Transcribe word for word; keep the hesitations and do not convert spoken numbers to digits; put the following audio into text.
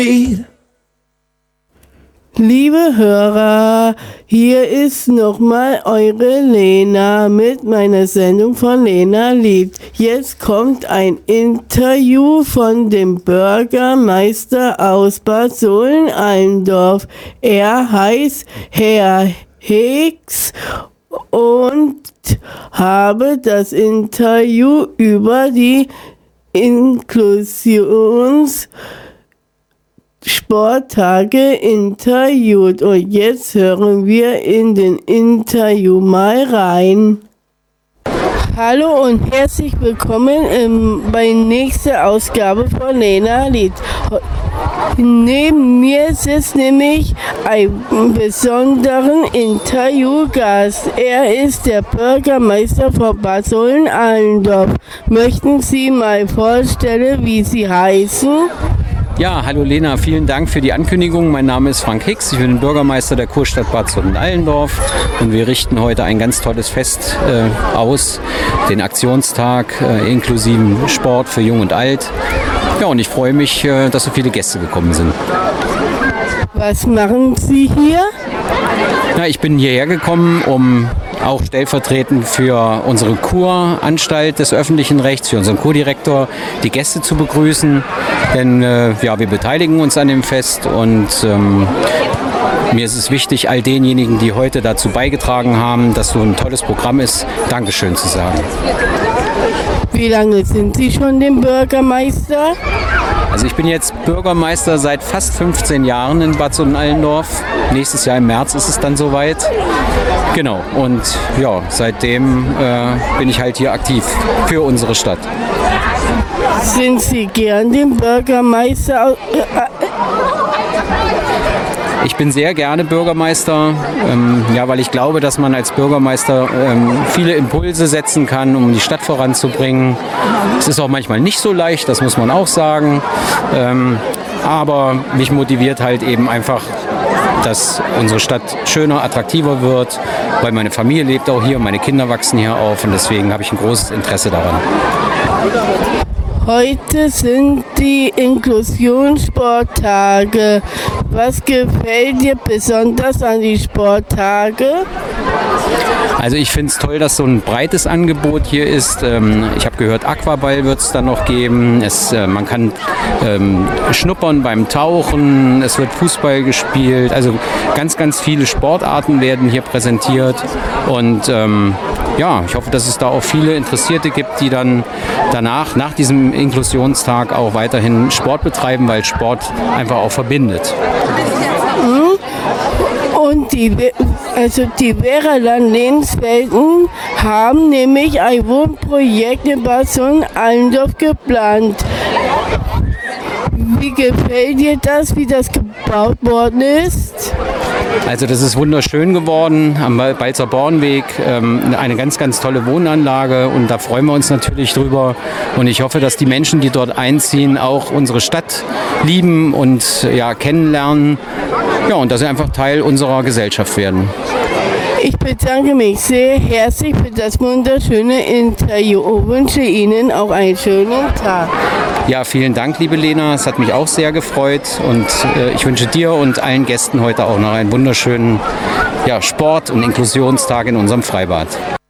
Liebe Hörer, hier ist nochmal eure Lena mit meiner Sendung von Lena liebt. Jetzt kommt ein Interview von dem Bürgermeister aus Bad Sohlen-Allendorf. Er heißt Herr Hicks und habe das Interview über die Inklusions Sporttage interviewt und jetzt hören wir in den Interview mal rein. Hallo und herzlich willkommen ähm, bei nächster Ausgabe von Lena liebt. Neben mir sitzt nämlich ein besonderen Interviewgast. Er ist der Bürgermeister von Bad Sohlen-Allendorf. Möchten Sie mal vorstellen, wie Sie heißen? Ja, hallo Lena, vielen Dank für die Ankündigung. Mein Name ist Frank Hicks, ich bin Bürgermeister der Kurstadt Bad Sohlen-Allendorf und wir richten heute ein ganz tolles Fest äh, aus, den Aktionstag äh, inklusiven Sport für Jung und Alt. Ja, und ich freue mich, äh, dass so viele Gäste gekommen sind. Was machen Sie hier? Na, ich bin hierher gekommen, um auch stellvertretend für unsere Kuranstalt des öffentlichen Rechts, für unseren Kurdirektor, die Gäste zu begrüßen. Denn äh, ja, wir beteiligen uns an dem Fest und ähm, mir ist es wichtig, all denjenigen, die heute dazu beigetragen haben, dass so ein tolles Programm ist, Dankeschön zu sagen. Wie lange sind Sie schon dem Bürgermeister? Also ich bin jetzt Bürgermeister seit fast fünfzehn Jahren in Bad Sohlen-Allendorf. Nächstes Jahr im März ist es dann soweit. Genau, und ja, seitdem äh, bin ich halt hier aktiv für unsere Stadt. Sind Sie gern dem Bürgermeister? Ich bin sehr gerne Bürgermeister, ähm, ja, weil ich glaube, dass man als Bürgermeister ähm, viele Impulse setzen kann, um die Stadt voranzubringen. Es ist auch manchmal nicht so leicht, das muss man auch sagen. Ähm, aber mich motiviert halt eben einfach, dass unsere Stadt schöner, attraktiver wird, weil meine Familie lebt auch hier, meine Kinder wachsen hier auf und deswegen habe ich ein großes Interesse daran. Heute sind die Inklusionssporttage. Was gefällt dir besonders an die Sporttage? Also ich finde es toll, dass so ein breites Angebot hier ist. Ich habe gehört, Aquaball wird es dann noch geben. Es, man kann ähm, schnuppern beim Tauchen. Es wird Fußball gespielt. Also ganz, ganz viele Sportarten werden hier präsentiert. Und ähm, ja, ich hoffe, dass es da auch viele Interessierte gibt, die dann danach, nach diesem Inklusionstag auch weiterhin Sport betreiben, weil Sport einfach auch verbindet. Und die, also die Wehrerland Lebenswelten haben nämlich ein Wohnprojekt in Bad Sohlen-Allendorf geplant. Wie gefällt dir das, wie das gebaut worden ist? Also das ist wunderschön geworden am Balzer Bornweg, ähm, eine ganz, ganz tolle Wohnanlage und da freuen wir uns natürlich drüber und ich hoffe, dass die Menschen, die dort einziehen, auch unsere Stadt lieben und ja, kennenlernen, ja, und dass sie einfach Teil unserer Gesellschaft werden. Ich bedanke mich sehr herzlich für das wunderschöne Interview und wünsche Ihnen auch einen schönen Tag. Ja, vielen Dank, liebe Lena. Es hat mich auch sehr gefreut und äh, ich wünsche dir und allen Gästen heute auch noch einen wunderschönen ja, Sport- und Inklusionstag in unserem Freibad.